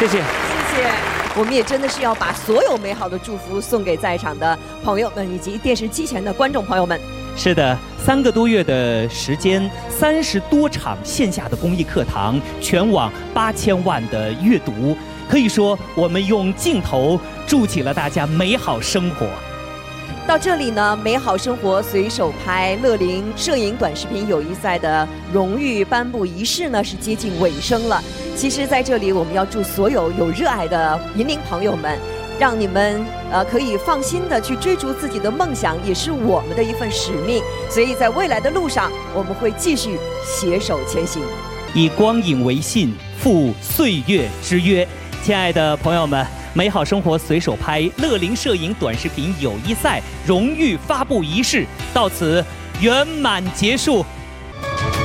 谢谢。 谢谢。我们也真的是要把所有美好的祝福送给在场的朋友们以及电视机前的观众朋友们。 是的，3个多月的时间，30多场线下的公益课堂，全网8000万的阅读，可以说我们用镜头筑起了大家美好生活。 到这里呢，美好生活随手拍乐龄摄影短视频友谊赛的荣誉颁布仪式呢是接近尾声了。其实在这里我们要祝所有有热爱的银龄朋友们，让你们可以放心的去追逐自己的梦想，也是我们的一份使命。所以在未来的路上，我们会继续携手前行， 以光影为信，赴岁月之约。亲爱的朋友们，美好生活随手拍乐龄摄影短视频友谊赛荣誉发布仪式到此圆满结束。